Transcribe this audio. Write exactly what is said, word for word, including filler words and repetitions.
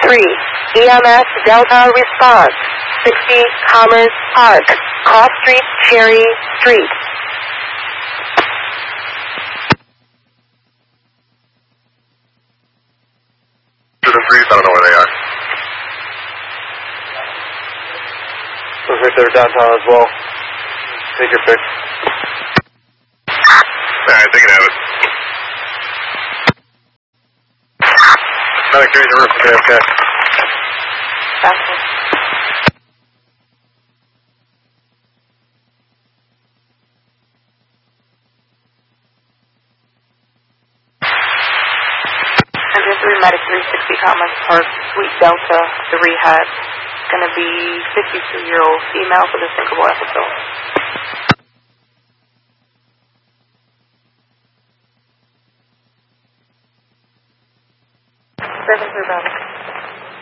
three, E M S Delta response, sixty Commerce Park, Cross Street, Cherry Street. Two and threes, I don't know where they are. Looks like they're downtown as well. Take your pick. Alright, they can have it. Another carry the roof from J F K. Gotcha. Medic three sixty Commerce Park, Suite Delta, the rehab. It's going to be fifty-two-year-old female with a sinkable episode. seven three Bravo.